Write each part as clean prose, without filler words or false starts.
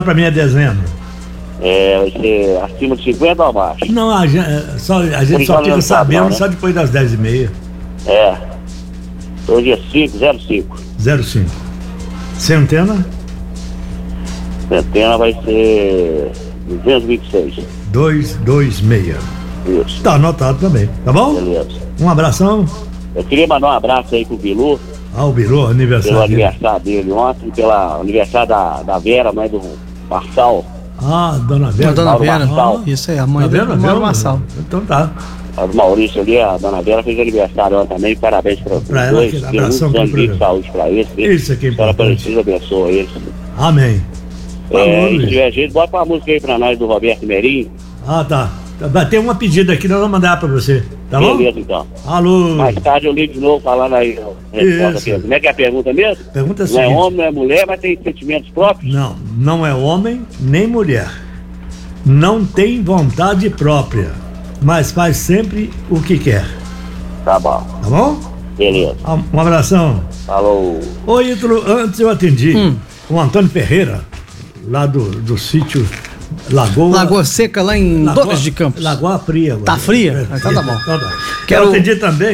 Pra mim é dezembro. Vai ser acima de 50 ou abaixo? Não, a gente só fica sabendo, né? Só depois das 10h30. Hoje é 05. 05. Centena? Centena vai ser 226. 226. Isso. Tá anotado também, tá bom? Beleza. Um abração. Eu queria mandar um abraço aí pro Bilu. O Bilu, aniversário pelo dele. aniversário dele ontem, pelo aniversário da Vera, mãe do Marçal. Dona Vera. Dona Vera. Isso aí, a mãe do Marçal. Então tá. A do Maurício ali, a Dona Vera fez aniversário ontem também. Parabéns para os dois. Ela, abração muitos anos de saúde para eles. Isso aqui é importante. A Senhora abençoa eles. Amém. Se tiver jeito, bota uma música aí pra nós do Roberto Meirinho. Tá. Tem uma pedida aqui, nós vamos mandar pra você. Tá bom? Beleza, então. Alô. Mais tarde eu ligo de novo falando aí. Como é que é a pergunta mesmo? Pergunta não é homem, não é mulher, mas tem sentimentos próprios? Não é homem nem mulher. Não tem vontade própria, mas faz sempre o que quer. Tá bom. Tá bom? Beleza. Um abração. Falou. Oi, Ítalo, antes eu atendi o Antônio Ferreira, lá do sítio Lagoa Seca, lá em Dores de Campos. Lagoa Fria. Tá fria? Então tá bom. Eu atendi também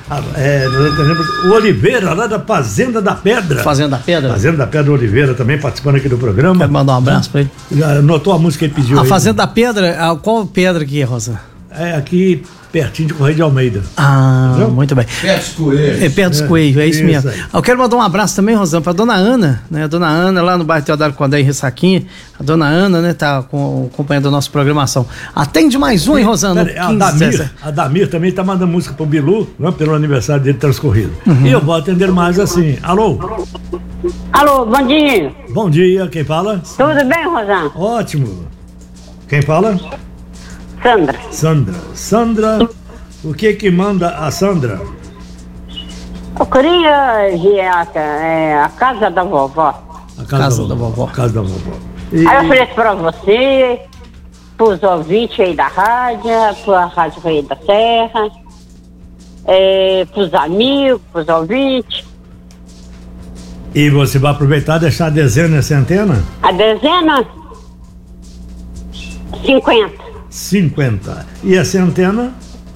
o Oliveira, lá da Fazenda da Pedra. Fazenda da Pedra, Oliveira, também participando aqui do programa. Quero mandar um abraço pra ele. Já anotou a música que ele pediu. A Fazenda da Pedra, qual pedra aqui, Rosa? É aqui pertinho de Correio de Almeida. Entendeu? Muito bem. Perto dos Coelhos. Perto dos Coelhos, é isso mesmo. Aí. Eu quero mandar um abraço também, Rosana, pra Dona Ana, né? A Dona Ana, lá no bairro Teodoro Condé, em Ressaquinha. A Dona Ana, né, tá acompanhando a nossa programação. Atende mais um, hein, Rosana? A Damir também tá mandando música pro Bilu, né, pelo aniversário dele transcorrido. E eu vou atender mais assim. Alô, bom dia. Bom dia, quem fala? Tudo bem, Rosana? Ótimo. Quem fala? Sandra, o que manda a Sandra? Eu queria ver a casa da vovó. A casa da vovó. Aí eu ofereço pra você, pros ouvintes aí da rádio, pra Rádio Rei da Serra, pros amigos, pros ouvintes. E você vai aproveitar e deixar a dezena e a centena? A dezena? 50. E a centena?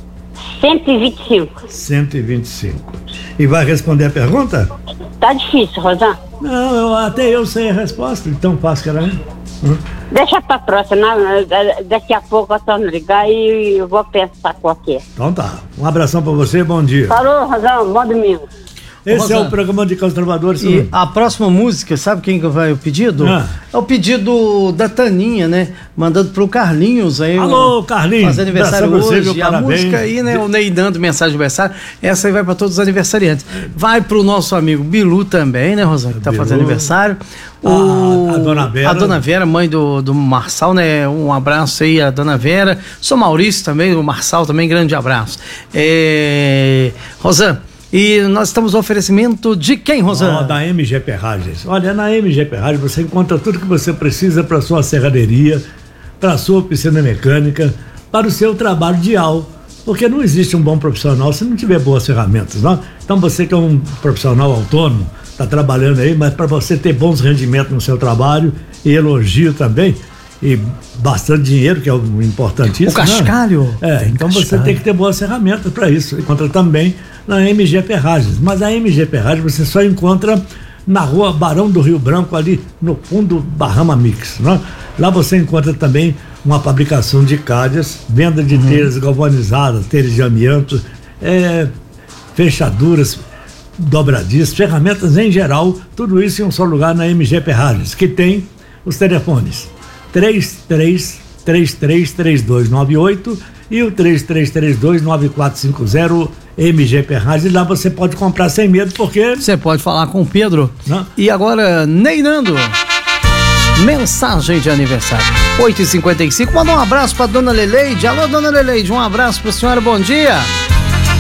125. E vai responder a pergunta? Tá difícil, Rosana. Não, até eu sei a resposta, então fácil que era. Deixa pra próxima, daqui a pouco eu tô me ligar e eu vou pensar qual que é. Então tá, um abração pra você, bom dia. Falou, Rosana, bom domingo. Esse Rosana, é o programa de Trovadores. E a próxima música, sabe quem que vai o pedido? É o pedido da Taninha, né? Mandando pro Carlinhos aí. Alô, Carlinhos. Fazer aniversário hoje. A parabéns. música aí, né? O Ney dando mensagem de aniversário. Essa aí vai pra todos os aniversariantes. Vai pro nosso amigo Bilu também, né, Rosana? Que tá fazendo aniversário. A Dona Vera. A Dona Vera, mãe do Marçal, né? Um abraço aí, a Dona Vera. Sou Maurício também, o Marçal também, grande abraço. Rosana, e nós estamos no oferecimento de quem, Rosana? Da MG Ferragens. Olha, na MG Ferragens você encontra tudo que você precisa para sua serraderia, para sua oficina mecânica, para o seu trabalho diário. Porque não existe um bom profissional se não tiver boas ferramentas, não? Então você que é um profissional autônomo, está trabalhando aí, mas para você ter bons rendimentos no seu trabalho e elogio também, e bastante dinheiro, que é o importantíssimo. O cascalho. Né? Então você tem que ter boas ferramentas para isso. Encontra também na MG Ferragens. Mas a MG Ferragens você só encontra na rua Barão do Rio Branco, ali no fundo Bahama Mix. Né? Lá você encontra também uma fabricação de calhas, venda de telhas galvanizadas, telhas de amianto, fechaduras, dobradiças, ferramentas em geral, tudo isso em um só lugar na MG Ferragens, que tem os telefones 333298 e o 33329450 MG Ferragens. Lá você pode comprar sem medo, porque você pode falar com o Pedro. Não. E agora, Ney Nando, mensagem de aniversário 8h55. Manda um abraço pra Dona Leleide. Alô, Dona Leleide, um abraço pra senhora, bom dia.